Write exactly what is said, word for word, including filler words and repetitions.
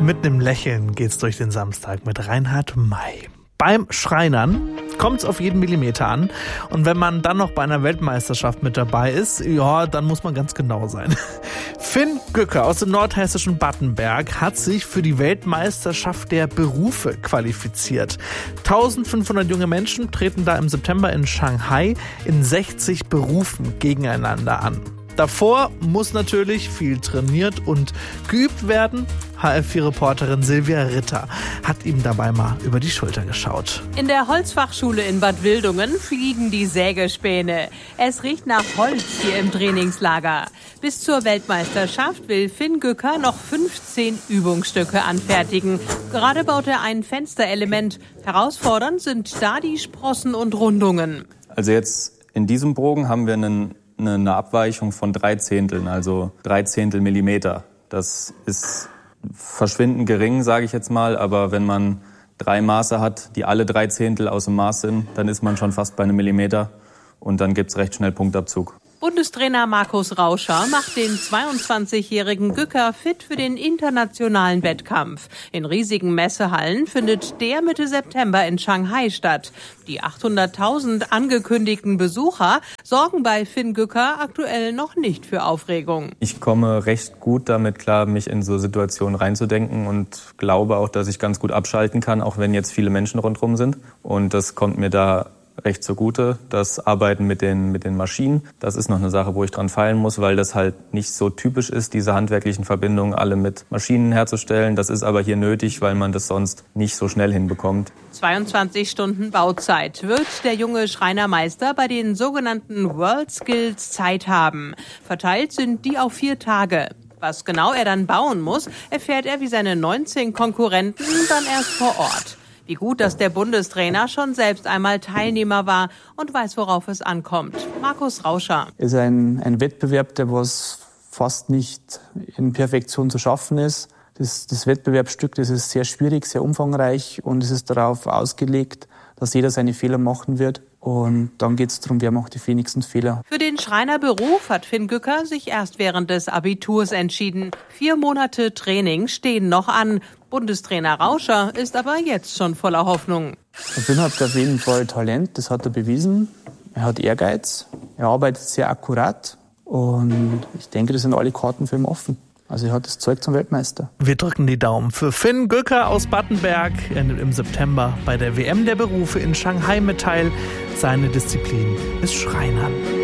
Mit einem Lächeln geht's durch den Samstag mit Reinhard May. Beim Schreinern kommt es auf jeden Millimeter an. Und wenn man dann noch bei einer Weltmeisterschaft mit dabei ist, ja, dann muss man ganz genau sein. Finn Gücker aus dem nordhessischen Battenberg hat sich für die Weltmeisterschaft der Berufe qualifiziert. eintausendfünfhundert junge Menschen treten da im September in Shanghai in sechzig Berufen gegeneinander an. Davor muss natürlich viel trainiert und geübt werden. H F vier Reporterin Silvia Ritter hat ihm dabei mal über die Schulter geschaut. In der Holzfachschule in Bad Wildungen fliegen die Sägespäne. Es riecht nach Holz hier im Trainingslager. Bis zur Weltmeisterschaft will Finn Gücker noch fünfzehn Übungsstücke anfertigen. Gerade baut er ein Fensterelement. Herausfordernd sind da die Sprossen und Rundungen. Also jetzt in diesem Bogen haben wir einen eine Abweichung von drei Zehnteln, also drei Zehntel Millimeter. Das ist verschwindend gering, sage ich jetzt mal, aber wenn man drei Maße hat, die alle drei Zehntel aus dem Maß sind, dann ist man schon fast bei einem Millimeter und dann gibt's recht schnell Punktabzug. Bundestrainer Markus Rauscher macht den zweiundzwanzigjährigen Gücker fit für den internationalen Wettkampf. In riesigen Messehallen findet der Mitte September in Shanghai statt. Die achthunderttausend angekündigten Besucher sorgen bei Finn Gücker aktuell noch nicht für Aufregung. Ich komme recht gut damit klar, mich in so Situationen reinzudenken und glaube auch, dass ich ganz gut abschalten kann, auch wenn jetzt viele Menschen rundherum sind. Und das kommt mir da recht zugute. Das Arbeiten mit den, mit den Maschinen, das ist noch eine Sache, wo ich dran feilen muss, weil das halt nicht so typisch ist, diese handwerklichen Verbindungen alle mit Maschinen herzustellen. Das ist aber hier nötig, weil man das sonst nicht so schnell hinbekommt. zweiundzwanzig Stunden Bauzeit wird der junge Schreinermeister bei den sogenannten World Skills Zeit haben. Verteilt sind die auf vier Tage. Was genau er dann bauen muss, erfährt er wie seine neunzehn Konkurrenten dann erst vor Ort. Wie gut, dass der Bundestrainer schon selbst einmal Teilnehmer war und weiß, worauf es ankommt. Markus Rauscher. Es ist ein, ein Wettbewerb, der was fast nicht in Perfektion zu schaffen ist. Das, das Wettbewerbsstück, das ist sehr schwierig, sehr umfangreich und es ist darauf ausgelegt, dass jeder seine Fehler machen wird. Und dann geht es darum, wer macht die wenigsten Fehler. Für den Schreinerberuf hat Finn Gücker sich erst während des Abiturs entschieden. Vier Monate Training stehen noch an. Bundestrainer Rauscher ist aber jetzt schon voller Hoffnung. Finn hat auf jeden Fall Talent, das hat er bewiesen. Er hat Ehrgeiz, er arbeitet sehr akkurat und ich denke, das sind alle Karten für ihn offen. Also er hat das Zeug zum Weltmeister. Wir drücken die Daumen für Finn Gücker aus Battenberg. Er nimmt im September bei der W M der Berufe in Shanghai mit teil. Seine Disziplin ist Schreinern.